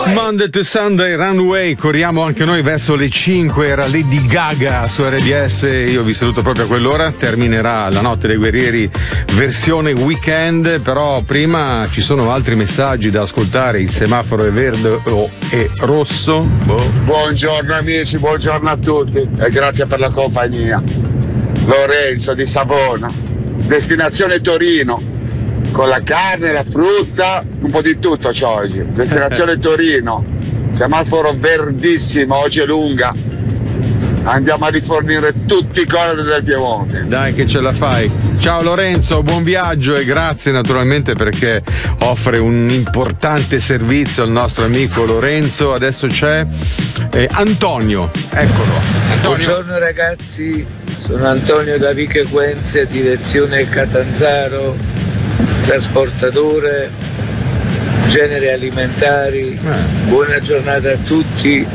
Monday to Sunday, Runway, corriamo anche noi verso le 5, era Lady Gaga su RDS, io vi saluto proprio a quell'ora, terminerà la Notte dei Guerrieri versione weekend, però prima ci sono altri messaggi da ascoltare, il semaforo è verde o è rosso? Buongiorno amici, buongiorno a tutti e grazie per la compagnia. Lorenzo di Savona, destinazione Torino. Con la carne, la frutta, un po' di tutto c'è oggi. Destinazione Torino, semaforo verdissimo, oggi è lunga. Andiamo a rifornire tutti i corridoi del Piemonte. Dai che ce la fai. Ciao Lorenzo, buon viaggio e grazie naturalmente perché offre un importante servizio al nostro amico Lorenzo. Adesso c'è Antonio, eccolo. Antonio. Buongiorno ragazzi, sono Antonio da Vico Equense, direzione Catanzaro. Trasportatore, generi alimentari, buona giornata a tutti,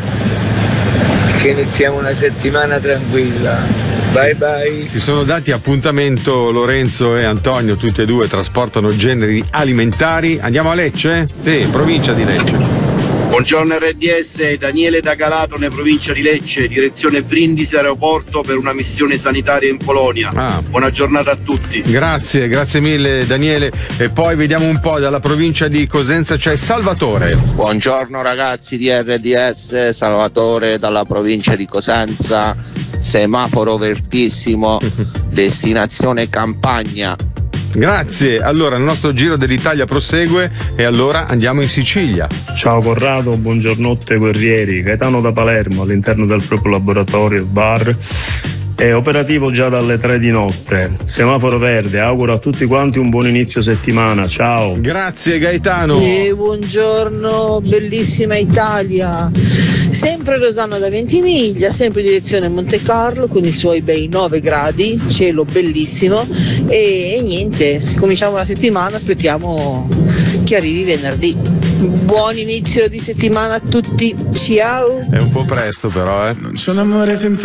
che iniziamo una settimana tranquilla. Bye bye. Si sono dati appuntamento Lorenzo e Antonio, tutti e due trasportano generi alimentari. Andiamo a Lecce? Sì, provincia di Lecce. Buongiorno RDS, Daniele da Galatone, provincia di Lecce, direzione Brindisi aeroporto per una missione sanitaria in Polonia. Buona giornata a tutti. Grazie mille Daniele. E poi vediamo un po' dalla provincia di Cosenza c'è Salvatore. Buongiorno ragazzi di RDS, Salvatore dalla provincia di Cosenza, semaforo verdissimo, destinazione Campagna. Grazie, allora il nostro giro dell'Italia prosegue e allora andiamo in Sicilia. Ciao Corrado, buongiornotte guerrieri, Gaetano da Palermo all'interno del proprio laboratorio bar. È operativo già dalle 3 di notte, semaforo verde, auguro a tutti quanti un buon inizio settimana, ciao. Grazie Gaetano. Buongiorno, bellissima Italia, sempre Rosanna da Ventimiglia, sempre in direzione Monte Carlo con i suoi bei 9 gradi, cielo bellissimo e niente, cominciamo la settimana, aspettiamo che arrivi venerdì. Buon inizio di settimana a tutti, ciao. È un po' presto però, Non c'è un amore senza